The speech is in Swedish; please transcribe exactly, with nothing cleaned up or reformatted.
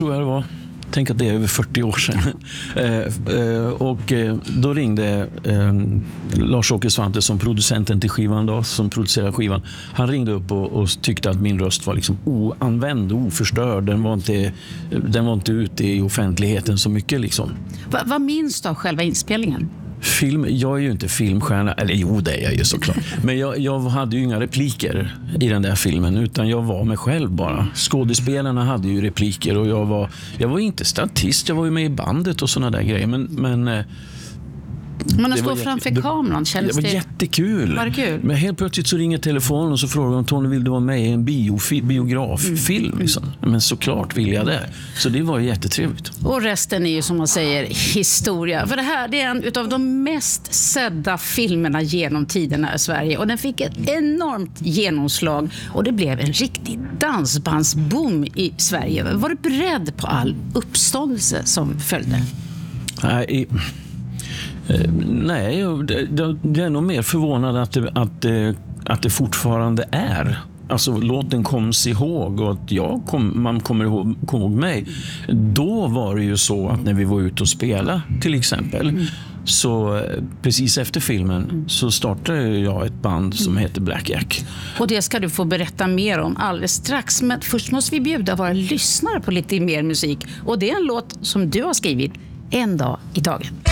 tror jag det var. Tänk att det är över fyrtio år sedan. eh, och eh, då ringde eh, Lars-Åke Svante som producenten till skivan då, som producerar skivan. Han ringde upp och, och tyckte att min röst var liksom oanvänd, oförstörd. Den var inte, den var inte ute i offentligheten så mycket liksom. Va, vad minns du av själva inspelningen? Film, jag är ju inte filmstjärna, eller jo det är jag ju såklart. Men jag, jag hade ju inga repliker i den där filmen, utan jag var mig själv bara. Skådespelarna hade ju repliker och jag var, jag var inte statist, jag var ju med i bandet och såna där grejer. Men, men Man har stått framför kameran, känns det? Det var jättekul. Var det kul? Men helt plötsligt så ringer telefonen och så frågar de, Tony, vill du vara med i en biofi, biograffilm? Mm. Liksom. Men såklart vill jag det. Så det var jättetrevligt. Och resten är ju som man säger historia. För det här det är en utav de mest sedda filmerna genom tiderna i Sverige. Och den fick ett enormt genomslag. Och det blev en riktig dansbandsboom i Sverige. Var du beredd på all uppståndelse som följde? Nej, Nej, jag är nog mer förvånad att det, att det, att det fortfarande är. Alltså låten koms ihåg och att jag kom, man kommer ihåg, kom ihåg mig. Då var det ju så att när vi var ute och spela till exempel, mm. så precis efter filmen mm. så startade jag ett band som mm. heter Black Jack. Och det ska du få berätta mer om alldeles strax. Men först måste vi bjuda våra lyssnare på lite mer musik. Och det är en låt som du har skrivit, En dag i taget.